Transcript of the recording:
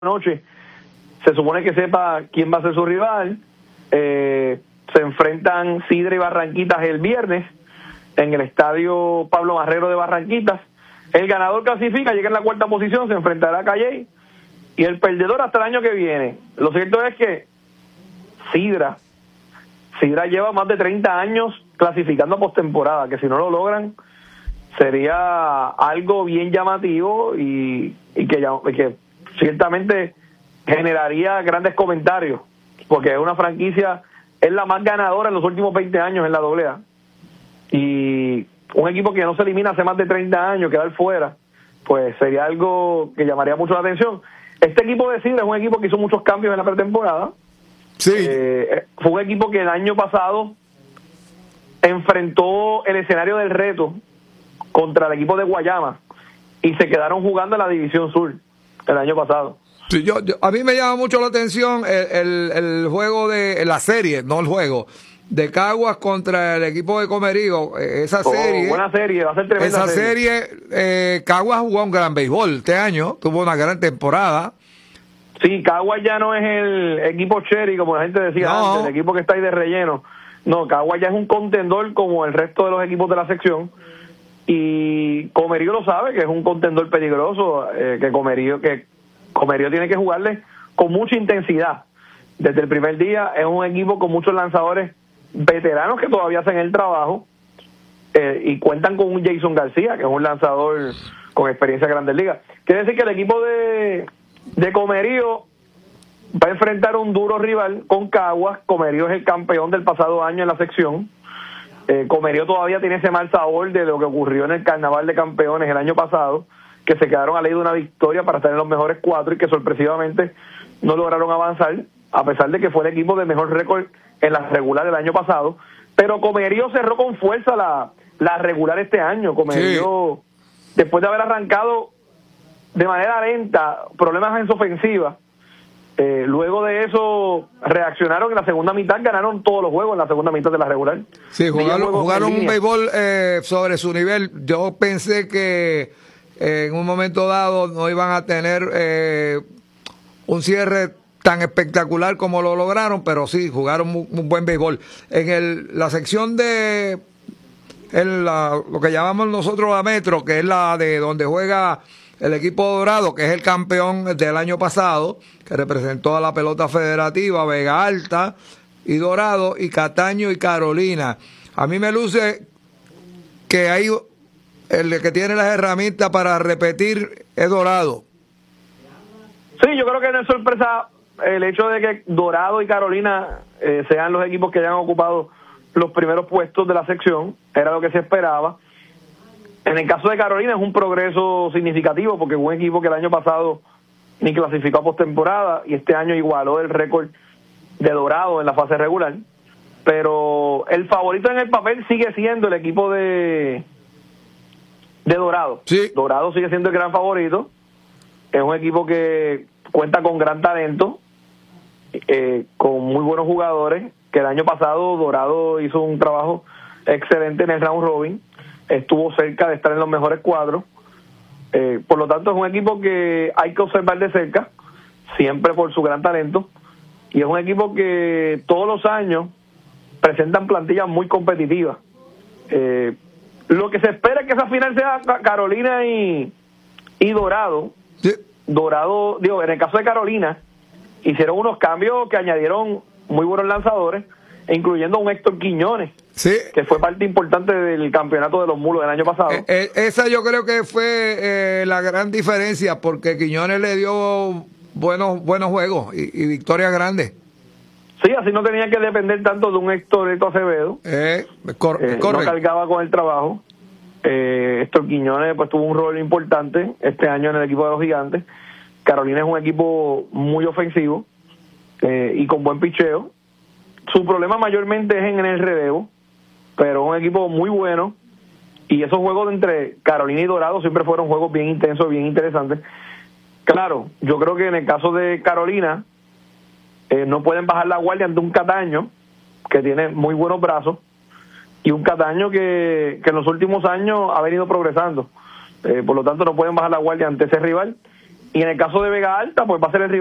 noche se supone que sepa quién va a ser su rival. Se enfrentan Sidra y Barranquitas el viernes en el estadio Pablo Marrero de Barranquitas. El ganador clasifica, llega en la cuarta posición, se enfrentará a Calley, y el perdedor hasta el año que viene. Lo cierto es que Sidra lleva más de 30 años clasificando a postemporada, que si no lo logran sería algo bien llamativo y que ciertamente generaría grandes comentarios, porque es una franquicia, es la más ganadora en los últimos 20 años en la AA, y un equipo que no se elimina hace más de 30 años, quedar fuera, pues sería algo que llamaría mucho la atención. Este equipo de Sidra es un equipo que hizo muchos cambios en la pretemporada. Sí. Fue un equipo que el año pasado enfrentó el escenario del reto contra el equipo de Guayama y se quedaron jugando en la División Sur el año pasado. Sí, a mí me llama mucho la atención el juego de la serie, no el juego, de Caguas contra el equipo de Comerío. Esa serie, buena serie, va a ser tremenda. Esa serie, Caguas jugó un gran béisbol este año, tuvo una gran temporada. Sí, Caguas ya no es el equipo cherry, como la gente decía antes, el equipo que está ahí de relleno. No, Caguas ya es un contendor como el resto de los equipos de la sección. Y Comerío lo sabe, que es un contendor peligroso, que Comerío tiene que jugarle con mucha intensidad. Desde el primer día es un equipo con muchos lanzadores veteranos que todavía hacen el trabajo, y cuentan con un Jason García, que es un lanzador con experiencia en Grandes Ligas. Quiere decir que el equipo de Comerío va a enfrentar un duro rival con Caguas. Comerío es el campeón del pasado año en la sección. Comerío todavía tiene ese mal sabor de lo que ocurrió en el Carnaval de Campeones el año pasado, que se quedaron a ley de una victoria para estar en los mejores 4 y que sorpresivamente no lograron avanzar, a pesar de que fue el equipo de mejor récord en la regular del año pasado. Pero Comerío cerró con fuerza la regular este año. Comerío, después de haber arrancado de manera lenta, problemas en su ofensiva, luego de eso reaccionaron en la segunda mitad, ganaron todos los juegos en la segunda mitad de la regular. Sí, jugaron un béisbol sobre su nivel. Yo pensé que en un momento dado no iban a tener un cierre tan espectacular como lo lograron, pero sí, jugaron un buen béisbol. En la sección de lo que llamamos nosotros la Metro, que es la de donde juega el equipo Dorado, que es el campeón del año pasado, que representó a la pelota federativa, Vega Alta y Dorado, y Cataño y Carolina. A mí me luce que hay el que tiene las herramientas para repetir es Dorado. Sí, yo creo que no es sorpresa el hecho de que Dorado y Carolina sean los equipos que hayan ocupado los primeros puestos de la sección. Era lo que se esperaba. En el caso de Carolina es un progreso significativo, porque fue un equipo que el año pasado ni clasificó a postemporada y este año igualó el récord de Dorado en la fase regular. Pero el favorito en el papel sigue siendo el equipo de Dorado. Sí. Dorado sigue siendo el gran favorito. Es un equipo que cuenta con gran talento, con muy buenos jugadores, que el año pasado Dorado hizo un trabajo excelente en el round robin, estuvo cerca de estar en los mejores cuadros. Por lo tanto es un equipo que hay que observar de cerca, siempre por su gran talento, y es un equipo que todos los años presentan plantillas muy competitivas. Lo que se espera es que esa final sea Carolina y Dorado. Sí. Dorado, en el caso de Carolina, hicieron unos cambios que añadieron muy buenos lanzadores, incluyendo a un Héctor Quiñones, que fue parte importante del campeonato de los Mulos del año pasado. Esa yo creo que fue la gran diferencia, porque Quiñones le dio buenos juegos y victorias grandes. Sí, así no tenía que depender tanto de un Héctor Acevedo. Correcto. No cargaba con el trabajo. Héctor Quiñones pues tuvo un rol importante este año en el equipo de los Gigantes. Carolina es un equipo muy ofensivo y con buen picheo. Su problema mayormente es en el relevo, pero es un equipo muy bueno, y esos juegos entre Carolina y Dorado siempre fueron juegos bien intensos, bien interesantes. Claro, yo creo que en el caso de Carolina no pueden bajar la guardia ante un Cataño que tiene muy buenos brazos, y un Cataño que en los últimos años ha venido progresando. Por lo tanto no pueden bajar la guardia ante ese rival. Y en el caso de Vega Alta, pues va a ser el